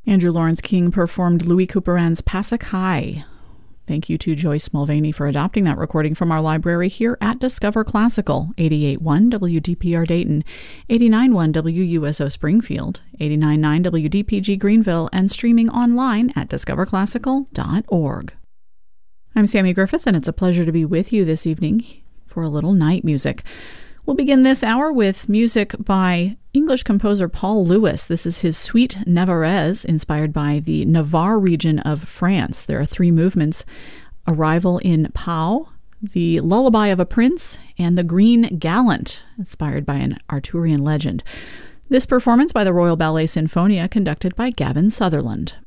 Andrew Lawrence King performed Louis Couperand's Pasuk High. Thank you to Joyce Mulvaney for adopting that recording from our library here at Discover Classical, 88.1 WDPR Dayton, 89.1 WUSO Springfield, 89.9 WDPG Greenville, and streaming online at discoverclassical.org. I'm Sammy Griffith, and it's a pleasure to be with you this evening for a little night music. We'll begin this hour with music by English composer Paul Lewis. This is his Suite Navarraise, inspired by the Navarre region of France. There are three movements: Arrival in Pau, The Lullaby of a Prince, and The Green Gallant, inspired by an Arthurian legend. This performance by the Royal Ballet Sinfonia, conducted by Gavin Sutherland.